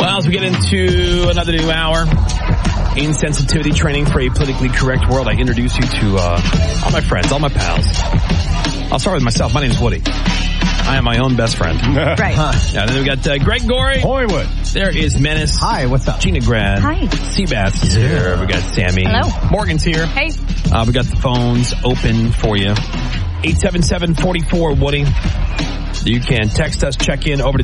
Well, as we get into another new hour, insensitivity training for a politically correct world, I introduce you to all my friends, all my pals. I'll start with myself. My name is Woody. I am my own best friend. Right. Yeah, then we got Greg Gorey. Hoywood. There is Menace. Hi, what's up? Gina Grad. Hi. Seabass is here. We got Sammy. Hello. Morgan's here. Hey. We got the phones open for you. 877-44-Woody. You can text us, check in over to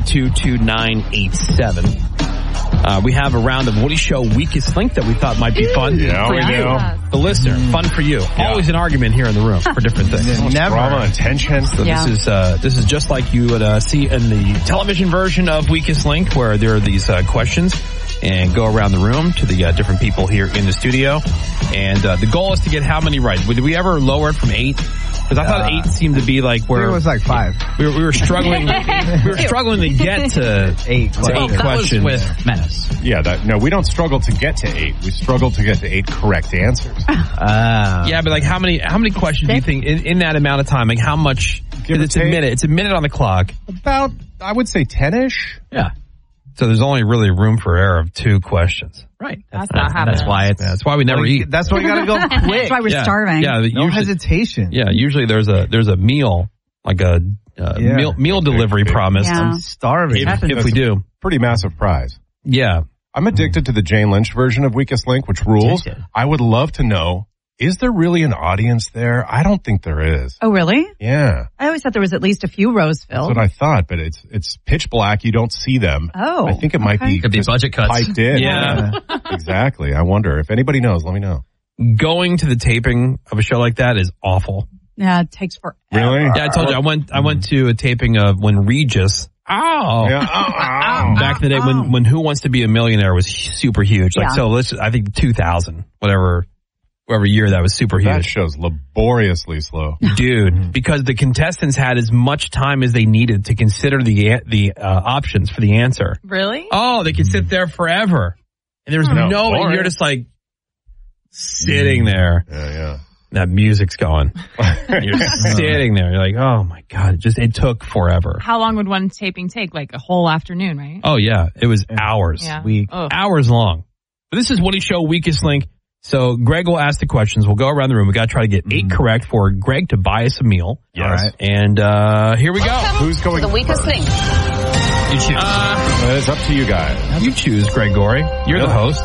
22987. We have a round of Woody Show Weakest Link that we thought might be fun. Yeah, for we you, do. the listener. Fun for you. Always an argument here in the room for different things. Never. Drama and tension. So this is just like you would see in the television version of Weakest Link, where there are these questions and go around the room to the different people here in the studio. And the goal is to get how many right? Did we ever lower it from 8? Because I thought 8 seemed to be like where It was like 5. we were struggling. We were struggling to get to 8 questions. That was with Menace. Yeah, no, we don't struggle to get to 8. We struggle to get to 8 correct answers. Yeah, but like how many questions do you think in that amount of time? Like how much? Give or It's a take. minute. It's a minute on the clock. About, I would say 10-ish. Yeah. So there's only really room for error of 2 questions. Right. That's not happening. That's why it's... That's why we never eat. That's why you gotta go quick. That's why we're Yeah. starving. Yeah, No usually, hesitation. yeah. Usually there's a meal, like a meal delivery big. promised. Yeah. I'm starving. If we do, Pretty massive prize. yeah. I'm addicted to the Jane Lynch version of Weakest Link, which rules. Addicted. I would love to know, is there really an audience there? I don't think there is. Oh, really? Yeah, I always thought there was at least a few rows that's filled. what I thought, but it's pitch black. You don't see them. Oh, I think it might be Could be just budget cuts. piped in. Yeah. Exactly. I wonder if anybody knows. Let me know. Going to the taping of a show like that is awful. Yeah, it takes forever. Really? Yeah, I told you I went to a taping of when Regis. Yeah. Back in the day when Who Wants to Be a Millionaire was super huge. Like Yeah. so, I think 2000, whatever year that was super That huge. show's laboriously slow. Dude, because the contestants had as much time as they needed to consider the options for the answer. Really? Oh, they could sit there forever. And there was No, and boring. you're just like sitting there. Yeah. That music's going. You're sitting there. You're like, oh my God, it took forever. How long would one taping take? Like a whole afternoon, right? Oh yeah, it was hours. Yeah. Oh. Hours long. But this is Woody Show Weakest Link. So Greg will ask the questions. We'll go around the room. We got to try to get 8 correct for Greg to buy us a meal. Yes. All right. And here we go. Who's going The weakest first? link. You choose. It's up to you guys. You choose, Greg Gorey. You're the host.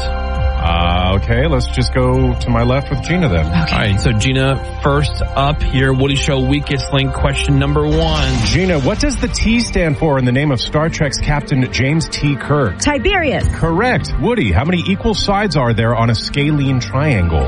Okay, let's just go to my left with Gina then. All right, so Gina, first up here, Woody Show Weakest Link, question number 1. Gina, what does the T stand for in the name of Star Trek's Captain James T. Kirk? Tiberius. Correct. Woody, how many equal sides are there on a scalene triangle?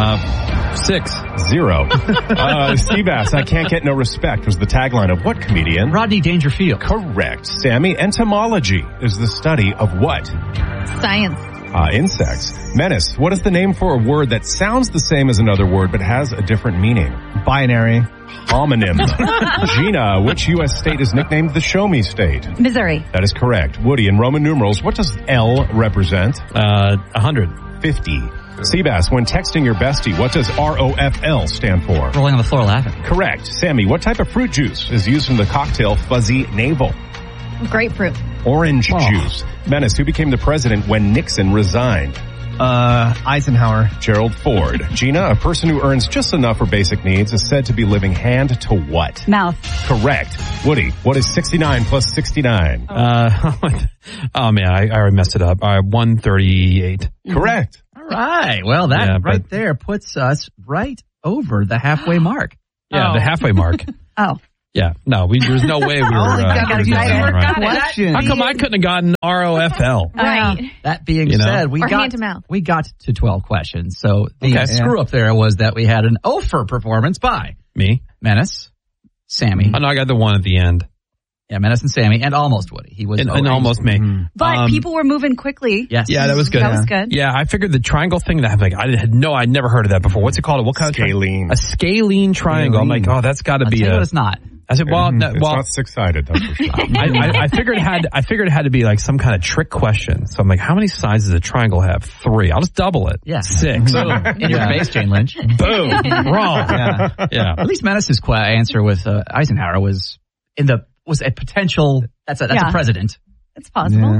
6. 0. Seabass, I can't get no respect was the tagline of what comedian? Rodney Dangerfield. Correct. Sammy, entomology is the study of what? Science. Insects. Menace, what is the name for a word that sounds the same as another word but has a different meaning? Binary. Homonym. Gina, which U.S. state is nicknamed the Show Me State? Missouri. That is correct. Woody, in Roman numerals, what does L represent? 100. 50. Seabass, when texting your bestie, what does ROFL stand for? Rolling on the floor laughing. Correct. Sammy, what type of fruit juice is used in the cocktail Fuzzy Navel? Grapefruit. Orange juice. Menace, who became the president when Nixon resigned? Eisenhower. Gerald Ford. Gina, a person who earns just enough for basic needs is said to be living hand to what? Mouth. Correct. Woody, what is 69 plus 69? Oh man, I already messed it up. 138. Correct. All right. Well, that Yeah, right but- there puts us right over the halfway mark. Yeah, Oh. the halfway mark. Oh. Yeah, no, there's no way we were. got doing that right. question. How come I couldn't have gotten ROFL? Right. That being You know? said, we Or got hand to mouth. we got to 12 questions. So the Okay. screw up there was that we had an Ofer performance by Me? Menace, Sammy. Oh no, I got the one at the end. Yeah, Menace and Sammy, and almost Woody. He was And almost me. But people were moving quickly. Yes. Yeah, that was good. That was good. Yeah, I figured the triangle thing that I'd never heard of that before. What's it called? What kind of Scalene. A scalene triangle. I'm like, oh, that's got to I'll be tell you a. what it's not. I said, well, no, It's well, not six-sided, that's for sure. I figured it had to be like some kind of trick question. So I'm like, how many sides does a triangle have? 3. I'll just double it. Yeah. 6. Boom. In your face, Jane Lynch. Boom. Wrong. Yeah. At least Menace's answer with Eisenhower was a potential. That's a Yeah. president. It's possible. Yeah.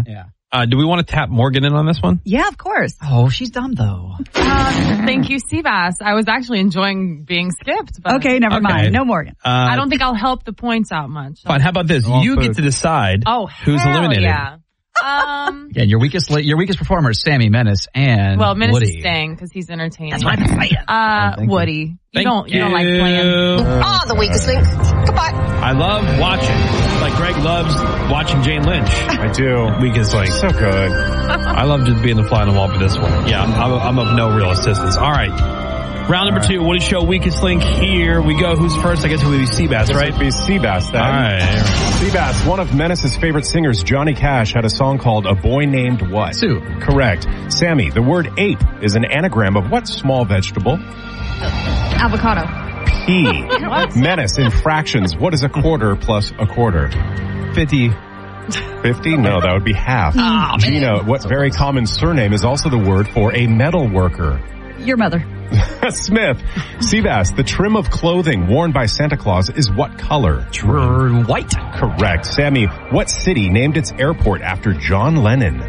Do we want to tap Morgan in on this one? Yeah, of course. Oh, she's dumb though. Thank you, Seabass. I was actually enjoying being skipped. But Okay, never mind. No Morgan. I don't think I'll help the points out much. Fine. How about this? You get to decide who's eliminated. Yeah. Yeah, your weakest performer is Sammy Menace and Menace Woody. is staying because he's entertaining. That's what I'm saying. Woody. You don't like playing. The weakest link. Goodbye. I love watching. Like Greg loves watching Jane Lynch. I do. Weakest link. So good. I love just being the fly on the wall for this one. Yeah, I'm of no real assistance. All right. Round number 2, Woody Show Weakest Link. Here we go. Who's first? I guess it would be Seabass, right? It would be Seabass then. All right. Seabass, one of Menace's favorite singers, Johnny Cash, had a song called A Boy Named What? Sue. Correct. Sammy, the word ape is an anagram of what small vegetable? Avocado. P. Menace, in fractions, what is a quarter plus a quarter? 50. 50? No, that would be half. Gina, what very common surname is also the word for a metal worker? Your mother. Smith, Seabass, the trim of clothing worn by Santa Claus is what color? White. Correct. Sammy, what city named its airport after John Lennon?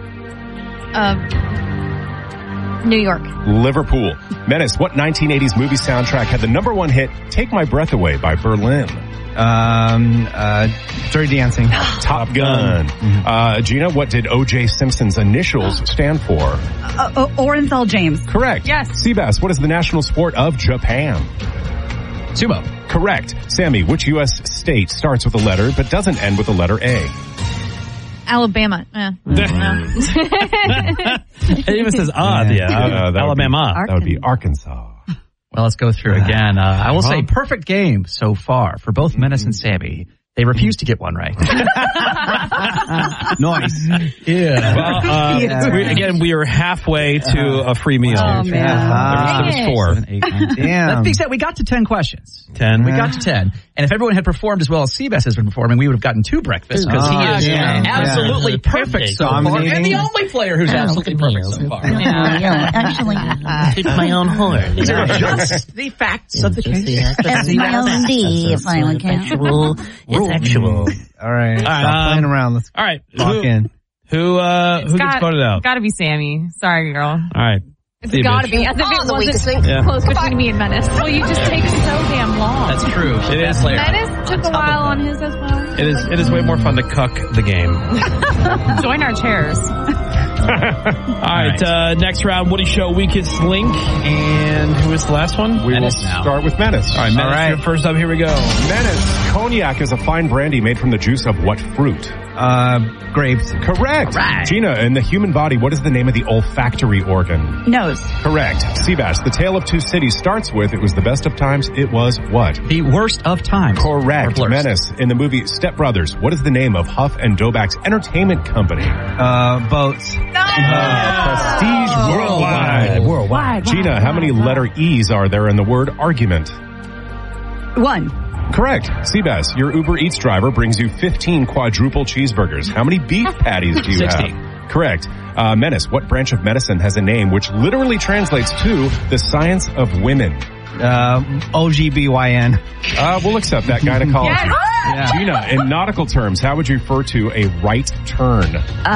New York. Liverpool. Menace, what 1980s movie soundtrack had the #1 hit, Take My Breath Away by Berlin? Dirty Dancing. Top Gun. Gina, what did O.J. Simpson's initials stand for? Orenthal James. Correct. Yes. Seabass, what is the national sport of Japan? Sumo. Correct. Sammy, which U.S. state starts with a letter but doesn't end with the letter A? Alabama. It even says Alabama. That would be Arkansas. Well, let's go through again. I will say perfect game so far for both Menace and Sammy. They refuse to get one right. Nice. Yeah. Well, we are halfway to a free meal. Oh, man. There was 4. 7, 8, 9. Damn. That being said, we got to 10 questions. 10. We got to 10. And if everyone had performed as well as Seabass has been performing, we would have gotten 2 breakfasts because he is absolutely perfect so far. And the only player who's absolutely perfect so far. Actually, toot my own horn. These are just the facts of the case. S-Y-O-N-D, if I would count. It's actual. All right. Stop playing around. Let's All right. lock in. Who gets voted out? Gotta be Sammy. Sorry, girl. All right. It's gotta be. As if it wasn't close between me and Menace. Well, you just take so damn long. That's true. It is. Menace took a while on his as well. It is way more fun to cuck the game. Join our chairs. All right. Next round, Woody Show Weakest Link. And who is the last one? We will start with Menace. All right, Menace, you're first up. Here we go. Menace, cognac is a fine brandy made from the juice of what fruit? Grapes. Correct. Right. Gina, in the human body, what is the name of the olfactory organ? Nose. Correct. Seabass, the Tale of Two Cities starts with, it was the best of times, it was what? The worst of times. Correct. Menace, in the movie Step Brothers, what is the name of Huff and Dobak's entertainment company? Boats. Prestige Worldwide. Gina, how many letter E's are there in the word argument? 1. Correct. Seabass, your Uber Eats driver brings you 15 quadruple cheeseburgers. How many beef patties do you 60. have? Correct. Menace, what branch of medicine has a name which literally translates to the science of women? OGBYN. We'll accept that, gynecology. Yes. Gina, in nautical terms, how would you refer to a right turn?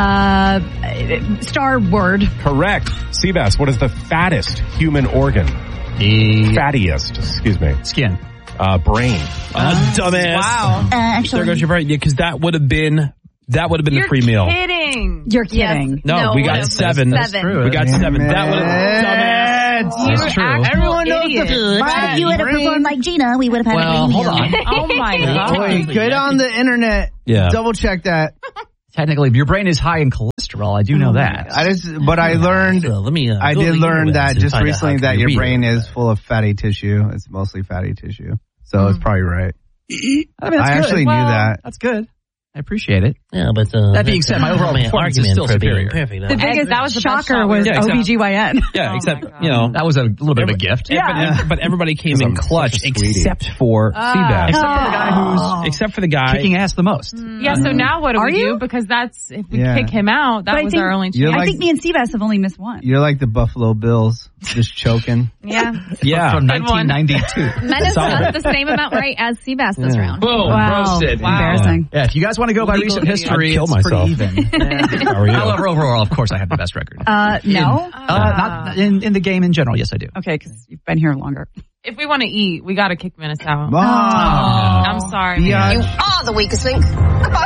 Starboard. Correct. Seabass, what is the fattest human organ? The Fattiest, excuse me. skin. Brain. Dumbass. Wow. There goes your brain. Yeah, because that would have been the free meal. Kidding. You're kidding. No, we got 7. That's true. We got 7. That would have dumbass. That's true. Everyone knows If you would have performed like Gina, we would have had a Well, green hold meal. on. Oh my god. Wait, get on the internet. Yeah. Double check that. Technically, your brain is high in cholesterol. I do know that. I learned. So let me. I did learn that just recently that your brain is. is full of fatty tissue. It's mostly fatty tissue, so it's probably right. I mean, that's I good. actually knew that. That's good. I appreciate it. Yeah, but That being said, my overall performance is still superior. Perfect. The biggest That was the best shocker shot was Yeah, exactly. OBGYN. Yeah, Oh except, my God. you know. That was a little bit of a gift. But everybody came in clutch such a sweetie. except for Seabass. Except for the guy Except for the guy. who's kicking ass the most. Yeah, so now what do Are we you? do? Because that's, if we Yeah. kick him out, But I that was think our only you're chance. I like- think me and Seabass have only missed one. You're like the Buffalo Bills, just choking. Yeah. Yeah. From Good one. 1992. Menace Solid. got the same amount right as Seabass this round. Boom. Wow. Roasted. Embarrassing. Yeah, if you guys want to go by recent history, history, I'd kill it's myself. pretty even. How are you? However, overall, of course, I have the best record. No. Not in the game in general. Yes, I do. Okay, because you've been here longer. If we want to eat, we got to kick Menace out. Oh. I'm sorry. You are the weakest link. Goodbye.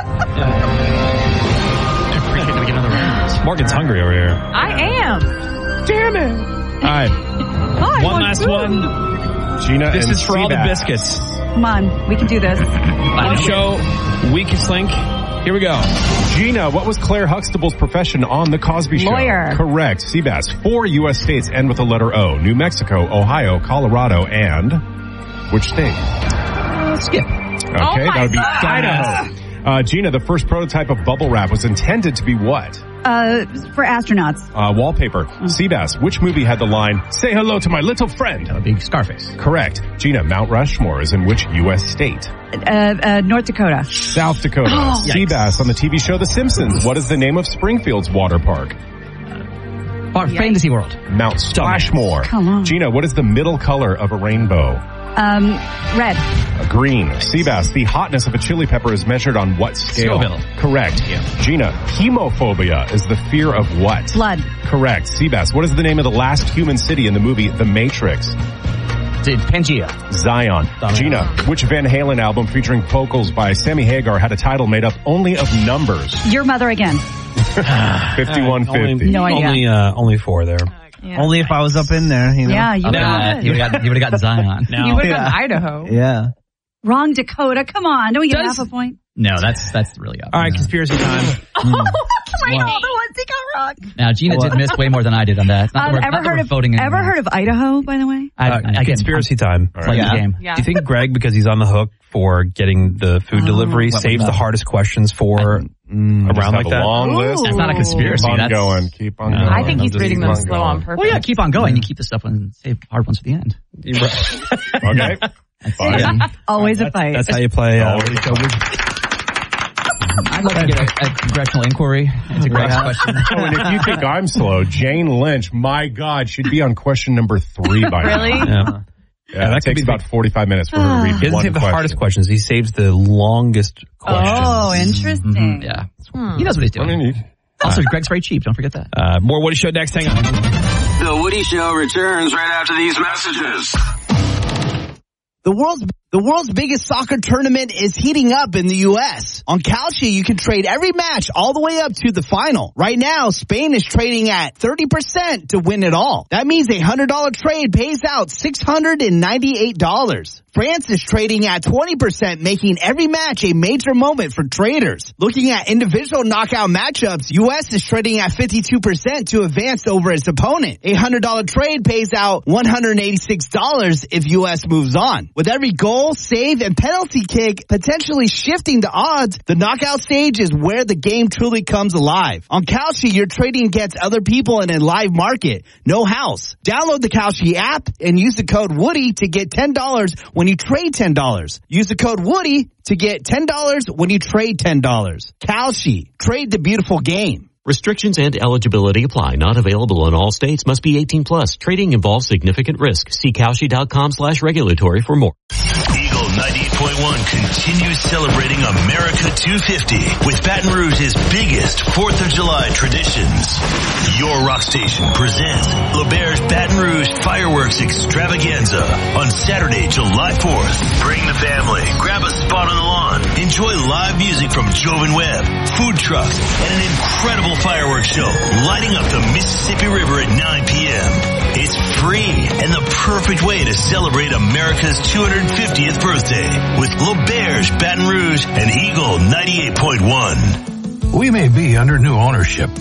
I appreciate that we get another round. Morgan's hungry over here. I am. Damn it. All right. One last one. Gina, This and is for all the Seabass. biscuits. Come on, we can do this. On show, Weakest Link. Here we go. Gina, what was Claire Huxtable's profession on The Cosby Show? Lawyer. Correct. Seabass, 4 U.S. states end with the letter O. New Mexico, Ohio, Colorado, and which state? Skip. Okay, my that would be God. Idaho. Gina, the first prototype of bubble wrap was intended to be what? For astronauts. Wallpaper. Seabass, which movie had the line, say hello to my little friend? That would be Scarface. Correct. Gina, Mount Rushmore is in which U.S. state? North Dakota. South Dakota. Seabass, on the TV show The Simpsons, what is the name of Springfield's water park? Fantasy World. Mount Splashmore. Come on. Gina, what is the middle color of a rainbow? Red. Green. Seabass, the hotness of a chili pepper is measured on what scale? Scoville. Correct. Yeah. Gina, hemophobia is the fear of what? Blood. Correct. Seabass, what is the name of the last human city in the movie The Matrix? Pangea. Zion. Gina, which Van Halen album featuring vocals by Sammy Hagar had a title made up only of numbers? Your mother again. 5150. No idea. Only 4 there. Yeah. Only if I was up in there, you know. Yeah, you would have You would have gotten Zion. You would have gotten Idaho. Yeah. Wrong Dakota. Come on. Don't we get half a point? No, that's really obvious. All right, conspiracy time. All the ones he got wrong. Now, Gina did miss way more than I did on that. It's not that we're voting anymore. Ever heard of Idaho, by the way? Conspiracy time. Play the game. Yeah. Do you think Greg, because he's on the hook for getting the food delivery, saves the hardest questions for around like that? Long list. That's not a conspiracy. Keep on That's going. Keep on going. I think he's reading them Keep on slow going. on purpose. Well, yeah, keep on going. You keep the stuff and save hard ones for the end. Okay. Fine. Always a fight. That's how you play. I'd like to get a congressional inquiry into Greg's question. Oh, and if you think I'm slow, Jane Lynch, my God, she'd be on question number 3 by now. Really? Yeah, that takes about 45 minutes for her to read He doesn't one save the question. hardest questions. He saves the longest questions. Oh, interesting. Yeah. He knows what he's doing. Also, Greg's very cheap. Don't forget that. More Woody Show next. Hang on. The Woody Show returns right after these messages. The world's biggest soccer tournament is heating up in the U.S. On Kalshi, you can trade every match all the way up to the final. Right now, Spain is trading at 30% to win it all. That means a $100 trade pays out $698. France is trading at 20%, making every match a major moment for traders. Looking at individual knockout matchups, U.S. is trading at 52% to advance over its opponent. A $100 trade pays out $186 if U.S. moves on. With every goal, save, and penalty kick potentially shifting the odds, the knockout stage is where the game truly comes alive. On Kalshi, you're trading against other people in a live market. No house. Download the Kalshi app and use the code Woody to get $10 when you trade $10. Use the code Woody to get $10 when you trade $10. Kalshi. Trade the beautiful game. Restrictions and eligibility apply. Not available in all states. Must be 18 plus. Trading involves significant risk. See Kalshi.com/regulatory for more. Eagle 98.1 continues celebrating America 250 with Baton Rouge's biggest 4th of July traditions. Your rock station presents L'Auberge Baton Rouge Fireworks Extravaganza on Saturday, July 4th. Bring the family, grab a spot on the lawn, enjoy live music from Jovan Webb, food trucks, and an incredible fireworks show lighting up the Mississippi River at 9 p.m. It's free and the perfect way to celebrate America's 250th birthday with L'Auberge Baton Rouge and Eagle 98.1. We may be under new ownership,